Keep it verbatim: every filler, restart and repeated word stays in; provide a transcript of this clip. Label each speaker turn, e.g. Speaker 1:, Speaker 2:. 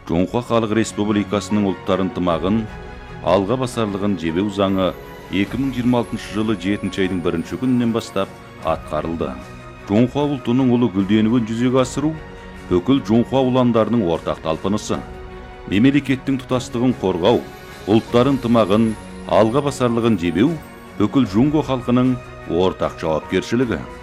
Speaker 1: Жоңхуа Халық Республикасының ұлттар ынтымағын алға басарлығын жебеу заңы эки миң жыйырма алтынчы жылы жетинчи айдың биринчи күнүнөн баштап аткарылды. Жоңхуа улутунун улуу гүлдөнүүн жүзөгө асыруу бүкүл Жоңхуа уландарынын ортак талпынысы. Мемлекеттин тутастыгын коргоо, улуттар ынтымагын алга басарлыгын жебеу бүкүл Жунго халкынын ортак жоопкерчилиги.